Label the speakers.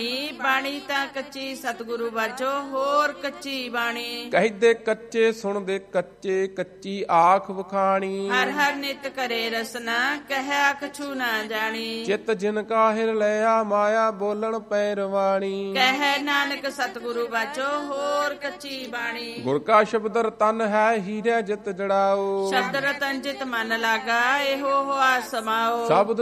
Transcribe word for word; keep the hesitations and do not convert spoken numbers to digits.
Speaker 1: ਬਾਣੀ ਤਾਂ ਕੱਚੀ ਸਤਿਗੁਰੂ ਬਾਝੋ ਹੋਰ ਕੱਚੀ ਬਾਣੀ।
Speaker 2: ਕਹਿੰਦੇ ਕੱਚੇ ਸੁਣਦੇ ਕੱਚੇ ਕੱਚੀ ਆਖ ਵਖਾਣੀ।
Speaker 1: ਹਰ ਹਰ ਨਿਤ ਕਰੇ ਰਸਨਾ ਕਹਿਆ ਕਛੂ ਨਾ ਜਾਣੀ।
Speaker 2: ਚਿਤ ਜਿਨ ਕਾਹਿਰ ਲਿਆ ਮਾਇਆ ਬੋਲਣ ਪੈ ਰਵਾਣੀ।
Speaker 1: ਕਹਿ ਨਾਨਕ ਸਤਿਗੁਰੂ ਬਾਝੋ ਹੋਰ ਕੱਚੀ ਬਾਣੀ।
Speaker 2: ਗੁਰ ਕਾ ਸ਼ਬਦ ਰਤਨ ਹੈ ਹੀਰੇ ਜਿਤ ਜੜਾਓ।
Speaker 1: ਸ਼ਬਦ ਰਤਨ ਜਿਤ ਮਨ ਲਾਗਾ ਇਹੋ ਹੋਆ ਸਮਾਓ।
Speaker 2: ਸ਼ਬਦ